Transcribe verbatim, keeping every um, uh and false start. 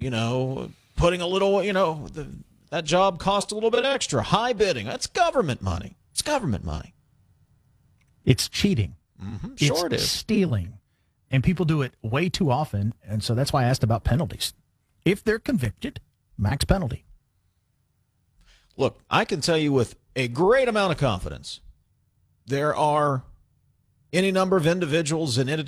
you know, putting a little, you know, the, that job cost a little bit extra, high bidding. That's government money. It's government money. It's cheating. Mm-hmm. Sure it's it is. Stealing. And people do it way too often. And so that's why I asked about penalties. If they're convicted, max penalty. Look, I can tell you with a great amount of confidence, there are any number of individuals and entities